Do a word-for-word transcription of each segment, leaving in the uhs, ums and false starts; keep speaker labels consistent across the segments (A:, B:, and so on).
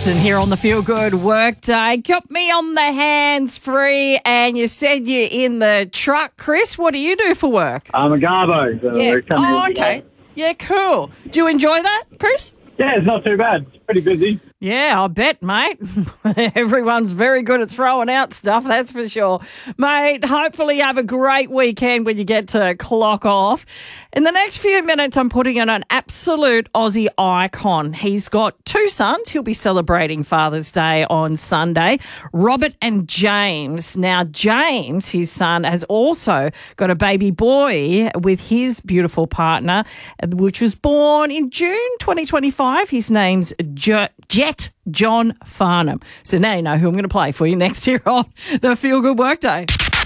A: Jason here on the Feel Good Workday. Got me on the hands free, and you said you're in the truck. Chris, what do you do for work?
B: I'm a garbo. So
A: Yeah.
B: we're coming
A: Oh,
B: in
A: okay.
B: today.
A: Yeah, cool. Do you enjoy that, Chris?
B: Yeah, it's not too bad. It's pretty busy.
A: Yeah, I bet, mate. Everyone's very good at throwing out stuff, that's for sure. Mate, hopefully you have a great weekend when you get to clock off. In the next few minutes, I'm putting in an absolute Aussie icon. He's got two sons. He'll be celebrating Father's Day on Sunday, Robert and James. Now, James, his son, has also got a baby boy with his beautiful partner, which was born in June twenty twenty-five. His name's J- Jet John Farnham. So now you know who I'm going to play for you next year on the Feel Good Workday.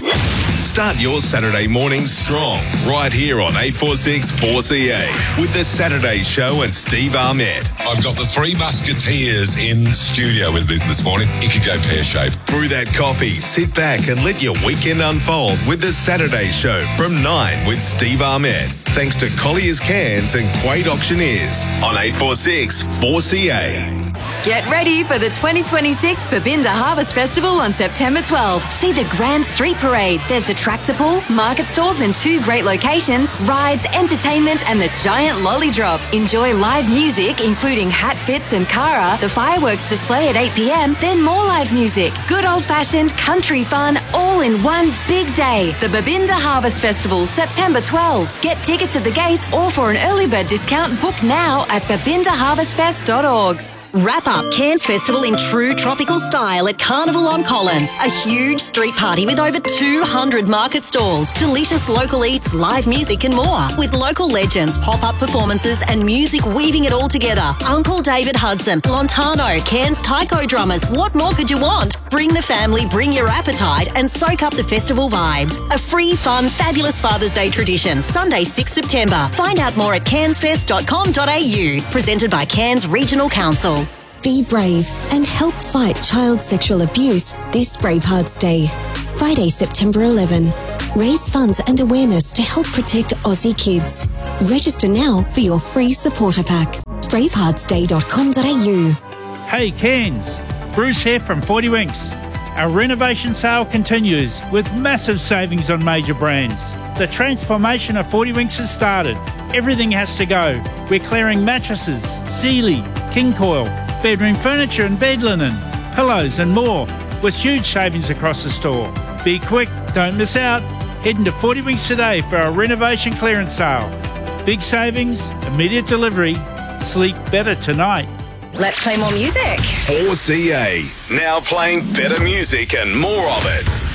C: Start your Saturday mornings strong right here on eight four six four C A with the Saturday Show and Steve Armett.
D: I've got the three musketeers in studio with me this morning. It could go pear-shaped.
C: Through that coffee, sit back and let your weekend unfold with the Saturday Show from nine with Steve Armett. Thanks to Collier's Cans and Quade Auctioneers on eight four six four C A.
E: Get ready for the twenty twenty-six Babinda Harvest Festival on September twelfth. See the Grand Street Parade. There's the tractor pull, market stalls in two great locations, rides, entertainment and the giant lolly drop. Enjoy live music including Hat Fits and Cara, the fireworks display at eight p.m, then more live music, good old-fashioned country fun all in one big day. The Babinda Harvest Festival, September twelfth. Get tickets at the gate or for an early bird discount, book now at babinda harvest fest dot org.
F: Wrap up Cairns Festival in true tropical style at Carnival on Collins. A huge street party with over two hundred market stalls, delicious local eats, live music and more. With local legends, pop-up performances and music weaving it all together. Uncle David Hudson, Lontano, Cairns Taiko drummers. What more could you want? Bring the family, bring your appetite and soak up the festival vibes. A free, fun, fabulous Father's Day tradition. Sunday, sixth of September. Find out more at cairns fest dot com dot a u. Presented by Cairns Regional Council.
G: Be brave and help fight child sexual abuse this Bravehearts Day. Friday, September eleventh. Raise funds and awareness to help protect Aussie kids. Register now for your free supporter pack. bravehearts day dot com dot a u.
H: Hey Cairns, Bruce here from forty Winks. Our renovation sale continues with massive savings on major brands. The transformation of forty Winks has started. Everything has to go. We're clearing mattresses, Sealy, King Coil, bedroom furniture and bed linen, pillows and more, with huge savings across the store. Be quick, don't miss out. Head into forty Winks today for our renovation clearance sale. Big savings, immediate delivery, sleep better tonight.
E: Let's play more music.
C: four C A, now playing better music and more of it.